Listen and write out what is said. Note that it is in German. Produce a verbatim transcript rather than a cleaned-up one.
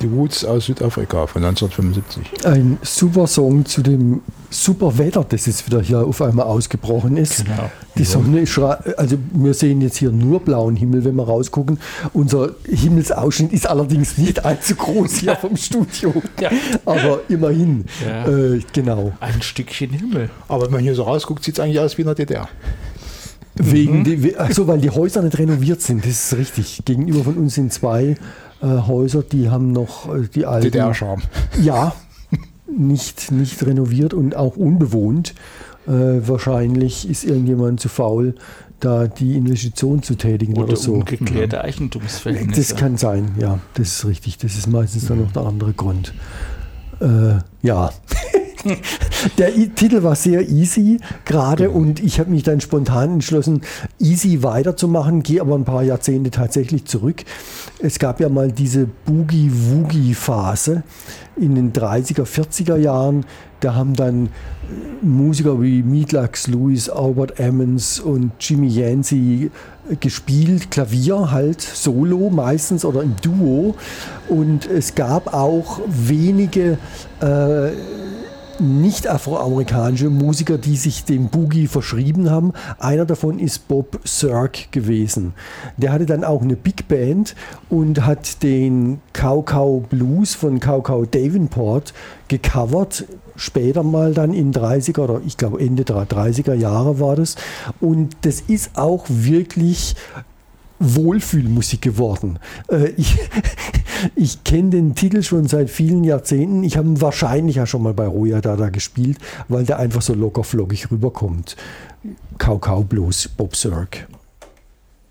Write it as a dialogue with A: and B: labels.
A: Die Woods aus Südafrika von neunzehnhundertfünfundsiebzig.
B: Ein super Song zu dem super Wetter, das jetzt wieder hier auf einmal ausgebrochen ist.
C: Genau.
B: Die Sonne ist, also wir sehen jetzt hier nur blauen Himmel, wenn wir rausgucken. Unser Himmelsausschnitt ist allerdings nicht allzu groß hier vom Studio.
C: Ja.
B: Aber immerhin,
C: Ja.
B: äh, genau.
C: Ein Stückchen Himmel.
A: Aber wenn man hier so rausguckt, sieht es eigentlich aus wie in der D D R.
B: Wegen mhm. die, also weil die Häuser nicht renoviert sind, das ist richtig. Gegenüber von uns sind zwei äh, Häuser, die haben noch äh, die alten...
A: D D R-Charme.
B: Ja, nicht, nicht renoviert und auch unbewohnt. Äh, wahrscheinlich ist irgendjemand zu faul, da die Investition zu tätigen oder,
C: Oder
B: so.
C: ungeklärte Eigentumsverhältnisse.
B: Das kann sein, ja, das ist richtig. Das ist meistens dann noch der andere Grund. Äh, ja. Der I- Titel war sehr easy gerade und ich habe mich dann spontan entschlossen, easy weiterzumachen, gehe aber ein paar Jahrzehnte tatsächlich zurück. Es gab ja mal diese Boogie-Woogie-Phase in den dreißiger, vierziger Jahren. Da haben dann Musiker wie Meatloaf Lewis, Albert Emmons und Jimmy Yancey gespielt, Klavier halt, solo meistens oder im Duo. Und es gab auch wenige äh, nicht afroamerikanische Musiker, die sich dem Boogie verschrieben haben. Einer davon ist Bob Sirk gewesen. Der hatte dann auch eine Big Band und hat den Cow Cow Blues von Cow Cow Davenport gecovert. Später mal dann in dreißiger oder ich glaube Ende der dreißiger Jahre war das. Und das ist auch wirklich Wohlfühlmusik geworden. Äh, ich ich kenne den Titel schon seit vielen Jahrzehnten. Ich habe ihn wahrscheinlich ja schon mal bei Roya Dada gespielt, weil der einfach so locker flockig rüberkommt. Cow Cow Blues, Bob Sirk.